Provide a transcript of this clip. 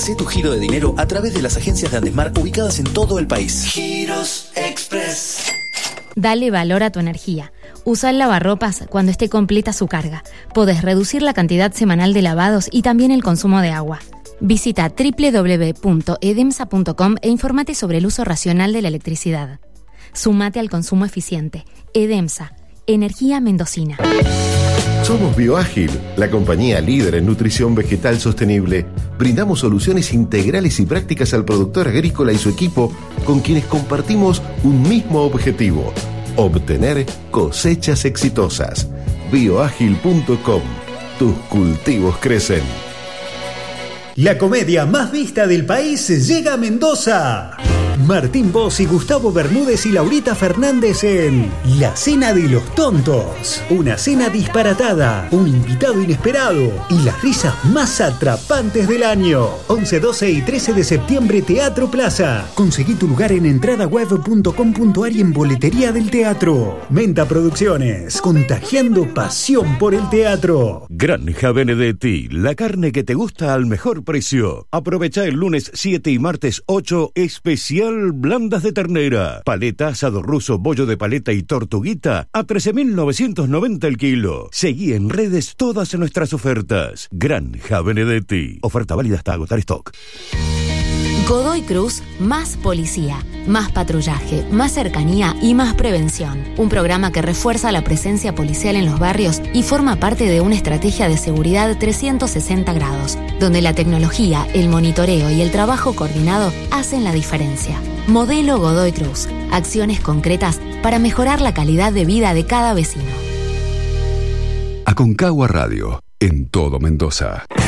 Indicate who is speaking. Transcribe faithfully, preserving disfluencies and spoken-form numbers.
Speaker 1: Hacé tu giro de dinero a través de las agencias de Andesmar ubicadas en todo el país.
Speaker 2: Giros Express.
Speaker 3: Dale valor a tu energía. Usa el lavarropas cuando esté completa su carga. Podés reducir la cantidad semanal de lavados y también el consumo de agua. Visita doble u doble u doble u punto edemsa punto com e infórmate sobre el uso racional de la electricidad. Sumate al consumo eficiente. Edemsa, energía mendocina.
Speaker 4: Somos Bioágil, la compañía líder en nutrición vegetal sostenible. Brindamos soluciones integrales y prácticas al productor agrícola y su equipo, con quienes compartimos un mismo objetivo: obtener cosechas exitosas. bioágil punto com. Tus cultivos crecen.
Speaker 5: La comedia más vista del país llega a Mendoza. Martín Boss y Gustavo Bermúdez y Laurita Fernández en La Cena de los Tontos. Una cena disparatada, un invitado inesperado y las risas más atrapantes del año. once, doce y trece de septiembre, Teatro Plaza. Conseguí tu lugar en entradaweb punto com punto ar y en boletería del teatro. Menta Producciones, contagiando pasión por el teatro.
Speaker 6: Granja Benedetti, la carne que te gusta al mejor precio. Aprovecha el lunes siete y martes ocho, especial blandas de ternera, paleta, asado ruso, bollo de paleta y tortuguita a trece mil novecientos noventa el kilo. Seguí en redes todas nuestras ofertas. Granja Benedetti. Oferta válida hasta agotar stock.
Speaker 3: Godoy Cruz, más policía, más patrullaje, más cercanía y más prevención. Un programa que refuerza la presencia policial en los barrios y forma parte de una estrategia de seguridad trescientos sesenta grados, donde la tecnología, el monitoreo y el trabajo coordinado hacen la diferencia. Modelo Godoy Cruz. Acciones concretas para mejorar la calidad de vida de cada vecino.
Speaker 7: Aconcagua Radio, en todo Mendoza.